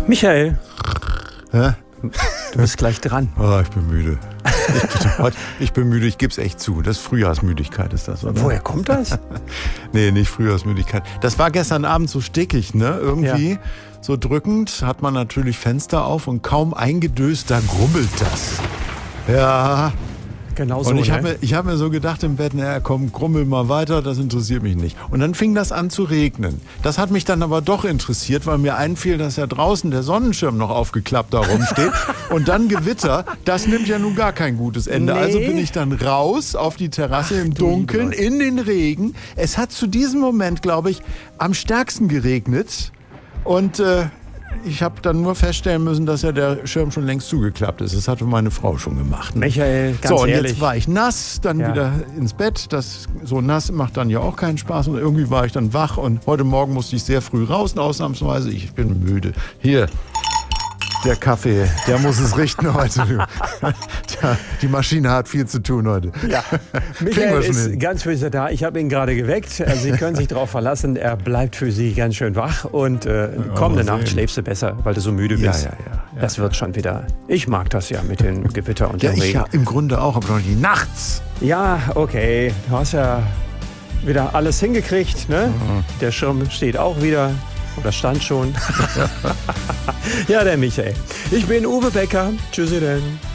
Michael, Hä? du bist gleich dran. Oh, ich bin müde. Ich bin müde, ich gebe es echt zu. Das ist Frühjahrsmüdigkeit, ist das, oder? Woher kommt das? Nee, nicht Frühjahrsmüdigkeit. Das war gestern Abend so stickig, ne? Irgendwie so drückend. Hat man natürlich Fenster auf und kaum eingedöst, da grummelt das. Ja. Genau so, Und ich ne? hab mir so gedacht im Bett, naja, komm, grummel mal weiter, das interessiert mich nicht. Und dann fing das an zu regnen. Das hat mich dann aber doch interessiert, weil mir einfiel, dass ja draußen der Sonnenschirm noch aufgeklappt da rumsteht. Und dann Gewitter, das nimmt ja nun gar kein gutes Ende. Nee. Also bin ich dann raus auf die Terrasse im Dunkeln, in den Regen. Es hat zu diesem Moment, glaube ich, am stärksten geregnet. Und ich habe dann nur feststellen müssen, dass ja der Schirm schon längst zugeklappt ist. Das hatte meine Frau schon gemacht. Michael, ganz so, und ehrlich. jetzt war ich nass, dann wieder ins Bett. Das so nass macht dann ja auch keinen Spaß. Und irgendwie war ich dann wach. Und heute Morgen musste ich sehr früh raus, ausnahmsweise. Ich bin müde. Hier, der Kaffee, der muss es richten heute. Die Maschine hat viel zu tun heute. Ja, Michael ist ganz für Sie da. Ich habe ihn gerade geweckt. Also Sie können sich darauf verlassen, er bleibt für Sie ganz schön wach. Und kommende Nacht schläfst du besser, weil du so müde bist. Ja. Das wird schon wieder. Ich mag das ja mit dem Gewitter und dem Regen. Ja, im Grunde auch, aber noch nicht nachts. Ja, okay. Du hast ja wieder alles hingekriegt, ne? Der Schirm steht auch wieder. Oder stand schon. Ja, der Michael. Ich bin Uwe Becker. Tschüssi denn.